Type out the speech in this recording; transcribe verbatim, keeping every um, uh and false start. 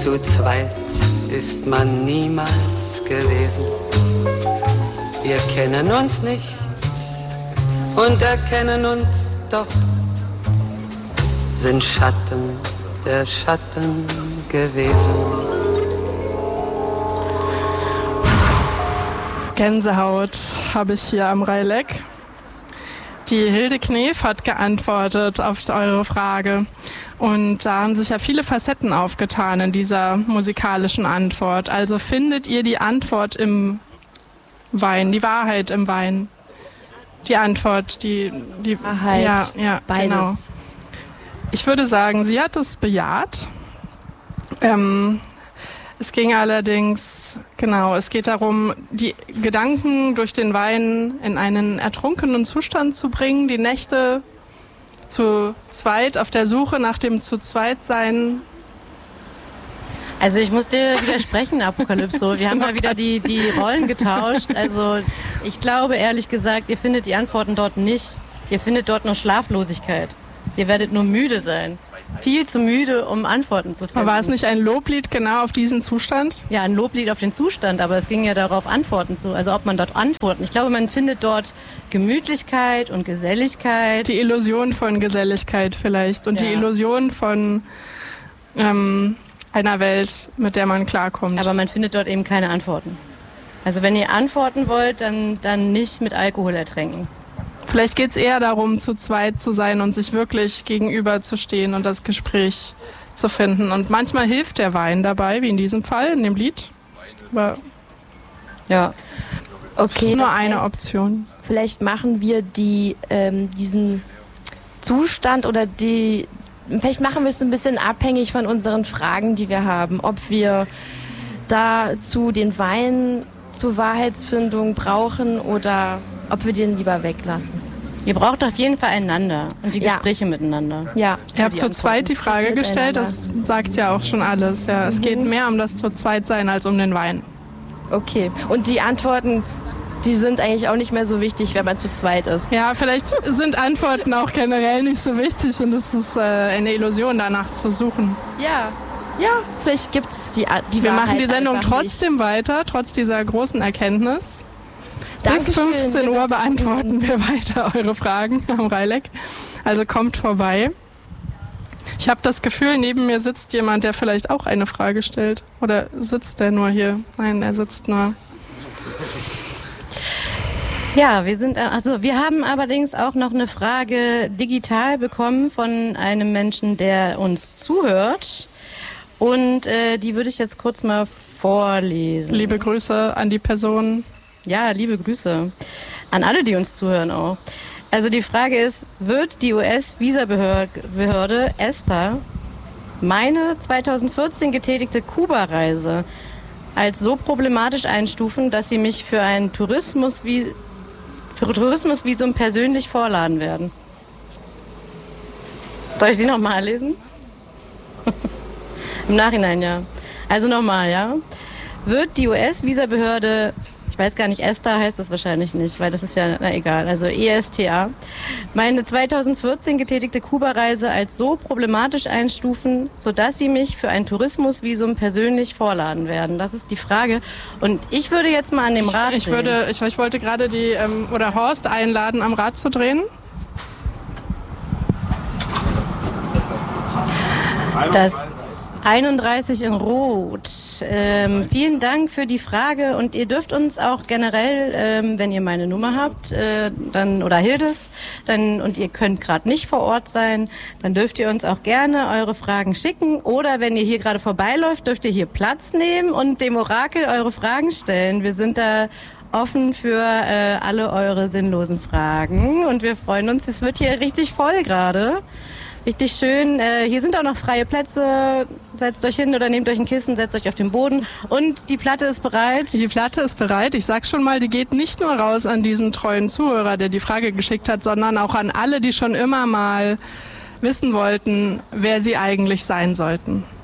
Zu zweit ist man niemals gewesen. Wir kennen uns nicht und erkennen uns doch, sind Schatten der Schatten gewesen. Gänsehaut habe ich hier am Rheilleck. Die Hilde Knef hat geantwortet auf eure Frage. Und da haben sich ja viele Facetten aufgetan in dieser musikalischen Antwort. Also findet ihr die Antwort im Wein, die Wahrheit im Wein? Die Antwort, die... die Wahrheit, ja, ja, beides. Genau. Ich würde sagen, sie hat es bejaht. Ähm, es ging allerdings, genau, es geht darum, die Gedanken durch den Wein in einen ertrunkenen Zustand zu bringen, die Nächte zu zweit auf der Suche nach dem zu zweit sein. Also ich muss dir widersprechen, Apokalypso. Wir haben mal wieder die, die Rollen getauscht. Also ich glaube ehrlich gesagt, ihr findet die Antworten dort nicht. Ihr findet dort nur Schlaflosigkeit. Ihr werdet nur müde sein. Viel zu müde, um Antworten zu finden. Aber war es nicht ein Loblied genau auf diesen Zustand? Ja, ein Loblied auf den Zustand, aber es ging ja darauf, Antworten zu, also ob man dort Antworten. Ich glaube, man findet dort Gemütlichkeit und Geselligkeit. Die Illusion von Geselligkeit vielleicht und ja. Die Illusion von ähm, einer Welt, mit der man klarkommt. Aber man findet dort eben keine Antworten. Also wenn ihr antworten wollt, dann, dann nicht mit Alkohol ertränken. Vielleicht geht es eher darum, zu zweit zu sein und sich wirklich gegenüber zu stehen und das Gespräch zu finden. Und manchmal hilft der Wein dabei, wie in diesem Fall, in dem Lied. Aber ja, okay, das ist nur das eine heißt, Option. Vielleicht machen wir die, ähm, diesen Zustand oder die, vielleicht machen wir es ein bisschen abhängig von unseren Fragen, die wir haben. Ob wir dazu den Wein zur Wahrheitsfindung brauchen oder ob wir den lieber weglassen. Ihr braucht auf jeden Fall einander und die Gespräche ja. miteinander. Ja. Ihr habt zu zweit die Frage gestellt, das sagt ja auch schon alles. Ja, es mhm. geht mehr um das zu zweit sein als um den Wein. Okay, und die Antworten, die sind eigentlich auch nicht mehr so wichtig, wenn man zu zweit ist. Ja, vielleicht sind Antworten auch generell nicht so wichtig und es ist äh, eine Illusion, danach zu suchen. Ja. Ja, vielleicht gibt es die, die Wir Wahrheit machen die Sendung trotzdem nicht. weiter, trotz dieser großen Erkenntnis. Dankeschön. Bis fünfzehn Uhr beantworten wir weiter eure Fragen am Rheilleck. Also kommt vorbei. Ich habe das Gefühl, neben mir sitzt jemand, der vielleicht auch eine Frage stellt. Oder sitzt der nur hier? Nein, er sitzt nur... Ja, wir sind, also wir haben allerdings auch noch eine Frage digital bekommen von einem Menschen, der uns zuhört. Und äh, die würde ich jetzt kurz mal vorlesen. Liebe Grüße an die Person. Ja, liebe Grüße an alle, die uns zuhören auch. Also die Frage ist, wird die U S-Visabehörde ESTA meine zweitausendvierzehn getätigte Kuba-Reise als so problematisch einstufen, dass sie mich für ein Tourismusvi- für Tourismusvisum persönlich vorladen werden? Soll ich sie nochmal lesen? Im Nachhinein, ja. Also nochmal, ja. Wird die U S-Visabehörde, ich weiß gar nicht, ESTA heißt das wahrscheinlich nicht, weil das ist ja, na egal, also E S T A, meine zweitausendvierzehn getätigte Kuba-Reise als so problematisch einstufen, sodass sie mich für ein Tourismusvisum persönlich vorladen werden? Das ist die Frage. Und ich würde jetzt mal an dem Rad ich, ich drehen. würde, ich, ich wollte gerade die, ähm, oder Horst einladen, am Rad zu drehen. Das einunddreißig in Rot. Ähm, vielen Dank für die Frage und ihr dürft uns auch generell, ähm, wenn ihr meine Nummer habt, äh, dann oder Hildes, dann und ihr könnt gerade nicht vor Ort sein, dann dürft ihr uns auch gerne eure Fragen schicken oder wenn ihr hier gerade vorbeiläuft, dürft ihr hier Platz nehmen und dem Orakel eure Fragen stellen. Wir sind da offen für äh, alle eure sinnlosen Fragen und wir freuen uns. Es wird hier richtig voll gerade. Richtig schön. Äh, hier sind auch noch freie Plätze. Setzt euch hin oder nehmt euch ein Kissen, setzt euch auf den Boden. Und die Platte ist bereit. Die Platte ist bereit. Ich sag schon mal, die geht nicht nur raus an diesen treuen Zuhörer, der die Frage geschickt hat, sondern auch an alle, die schon immer mal wissen wollten, wer sie eigentlich sein sollten.